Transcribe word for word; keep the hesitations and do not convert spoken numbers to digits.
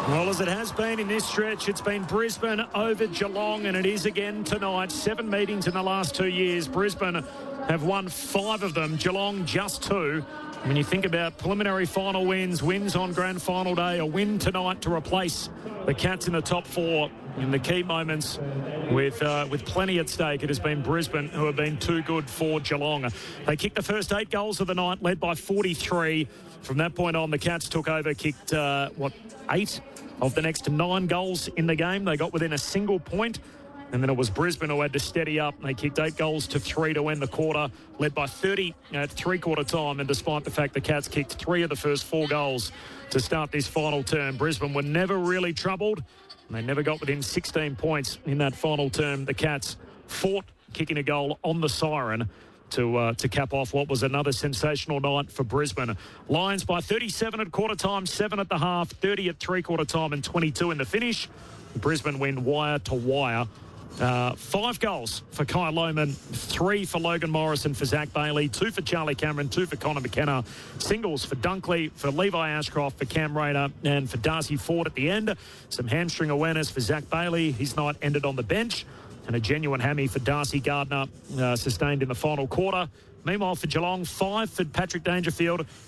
Well, as it has been in this stretch, it's been Brisbane over Geelong, and it is again tonight. Seven meetings in the last two years. Brisbane have won five of them, Geelong just two. When you think about preliminary final wins, wins on grand final day, a win tonight to replace the Cats in the top four in the key moments with uh, with plenty at stake, it has been Brisbane who have been too good for Geelong. They kicked the first eight goals of the night, led by forty-three. From that point on, the Cats took over, kicked, uh, what, eight of the next nine goals in the game. They got within a single point. And then it was Brisbane who had to steady up. They kicked eight goals to three to end the quarter, led by thirty at three-quarter time. And despite the fact the Cats kicked three of the first four goals to start this final term, Brisbane were never really troubled. And they never got within sixteen points in that final term. The Cats fought, kicking a goal on the siren to uh, to cap off what was another sensational night for Brisbane. Lions by thirty-seven at quarter time, seven at the half, thirty at three-quarter time and twenty-two in the finish. Brisbane win wire to wire. Uh, five goals for Kyle Lohmann, three for Logan Morrison, for Zach Bailey, two for Charlie Cameron, two for Connor McKenna, singles for Dunkley, for Levi Ashcroft, for Cam Rayner, and for Darcy Ford at the end. Some hamstring awareness for Zach Bailey. His night ended on the bench. And a genuine hammy for Darcy Gardner, uh, sustained in the final quarter. Meanwhile, for Geelong, five for Patrick Dangerfield,